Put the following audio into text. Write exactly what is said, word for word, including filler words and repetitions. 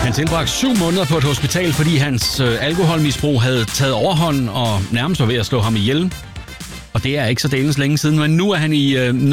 Han tilbragte syv måneder på et hospital, fordi hans øh, alkoholmisbrug havde taget overhånd og nærmest var ved at slå ham ihjel. Og det er ikke så delens længe siden, men nu er han i øh,